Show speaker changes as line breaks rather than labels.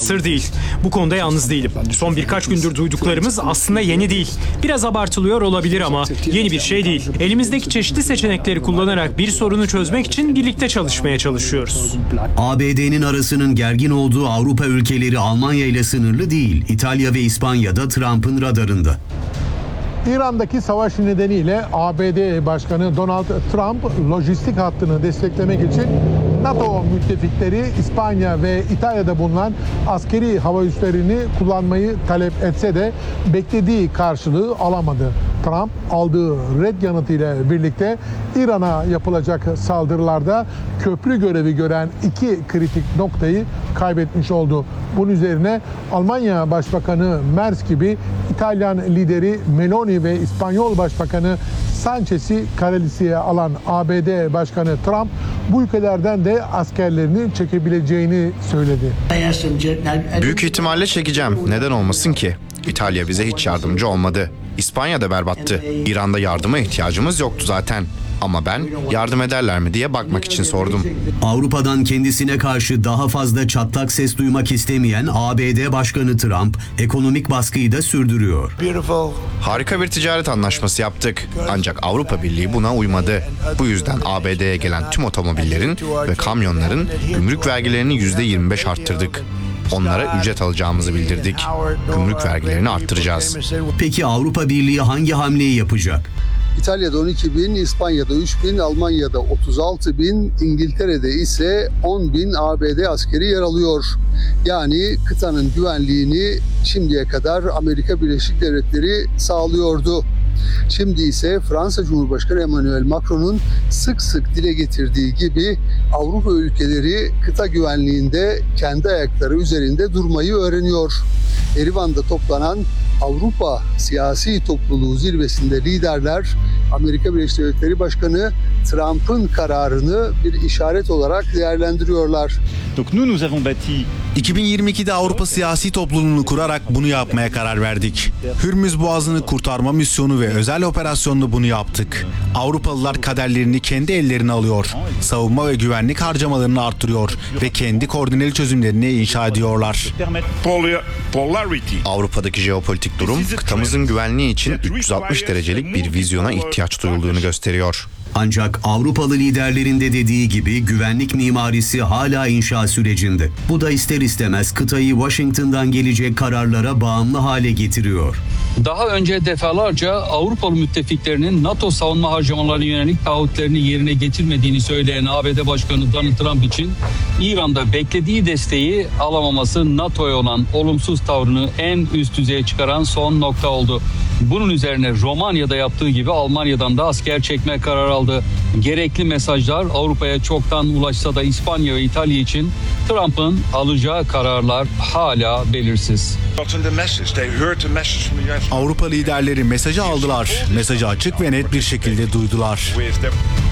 Sır değil. Bu konuda yalnız değilim. Son birkaç gündür duyduklarımız aslında yeni değil. Biraz abartılıyor olabilir ama yeni bir şey değil. Elimizdeki çeşitli seçenekleri kullanarak bir sorunu çözmek için birlikte çalışmaya çalışıyoruz.
ABD'nin arasının gergin olduğu Avrupa ülkeleri Almanya ile sınırlı değil. İtalya ve İspanya'da Trump'ın radarında.
İran'daki savaş nedeniyle ABD Başkanı Donald Trump lojistik hattını desteklemek için NATO müttefikleri İspanya ve İtalya'da bulunan askeri hava üslerini kullanmayı talep etse de beklediği karşılığı alamadı. Trump aldığı red yanıtıyla birlikte İran'a yapılacak saldırılarda köprü görevi gören iki kritik noktayı kaybetmiş oldu. Bunun üzerine Almanya Başbakanı Merz gibi İtalyan lideri Meloni ve İspanyol Başbakanı Sanchez'i karalisiye alan ABD Başkanı Trump bu ülkelerden de askerlerini çekebileceğini söyledi.
Büyük ihtimalle çekeceğim. Neden olmasın ki? İtalya bize hiç yardımcı olmadı. İspanya da berbattı. İran'da yardıma ihtiyacımız yoktu zaten. Ama ben yardım ederler mi diye bakmak için sordum.
Avrupa'dan kendisine karşı daha fazla çatlak ses duymak istemeyen ABD Başkanı Trump ekonomik baskıyı da sürdürüyor.
Harika bir ticaret anlaşması yaptık. Ancak Avrupa Birliği buna uymadı. Bu yüzden ABD'ye gelen tüm otomobillerin ve kamyonların gümrük vergilerini %25 arttırdık. Onlara ücret alacağımızı bildirdik. Gümrük vergilerini arttıracağız.
Peki Avrupa Birliği hangi hamleyi yapacak?
İtalya'da 12.000, İspanya'da 3.000, Almanya'da 36.000, İngiltere'de ise 10.000 ABD askeri yer alıyor. Yani kıtanın güvenliğini şimdiye kadar Amerika Birleşik Devletleri sağlıyordu. Şimdi ise Fransa Cumhurbaşkanı Emmanuel Macron'un sık sık dile getirdiği gibi Avrupa ülkeleri kıta güvenliğinde kendi ayakları üzerinde durmayı öğreniyor. Erivan'da toplanan Avrupa Siyasi Topluluğu zirvesinde liderler Amerika Birleşik Devletleri Başkanı Trump'ın kararını bir işaret olarak değerlendiriyorlar.
2022'de Avrupa Siyasi Topluluğunu kurarak bunu yapmaya karar verdik. Hürmüz Boğazı'nı kurtarma misyonu ve özel operasyonla bunu yaptık. Avrupalılar kaderlerini kendi ellerine alıyor. Savunma ve güvenlik harcamalarını artırıyor ve kendi koordineli çözümlerini inşa ediyorlar.
Avrupa'daki jeopolitik durum kıtamızın güvenliği için 360 derecelik bir vizyona ihtiyaç duyulduğunu gösteriyor.
Ancak Avrupalı liderlerin de dediği gibi güvenlik mimarisi hala inşa sürecinde. Bu da ister istemez kıtayı Washington'dan gelecek kararlara bağımlı hale getiriyor.
Daha önce defalarca Avrupalı müttefiklerinin NATO savunma harcamalarına yönelik taahhütlerini yerine getirmediğini söyleyen ABD Başkanı Donald Trump için İran'da beklediği desteği alamaması NATO'ya olan olumsuz tavrını en üst düzeye çıkaran son nokta oldu. Bunun üzerine Romanya'da yaptığı gibi Almanya'dan da asker çekme kararı aldı. Gerekli mesajlar Avrupa'ya çoktan ulaşsa da İspanya ve İtalya için Trump'ın alacağı kararlar hala belirsiz.
Avrupa liderleri mesajı aldılar. Mesajı açık ve net bir şekilde duydular.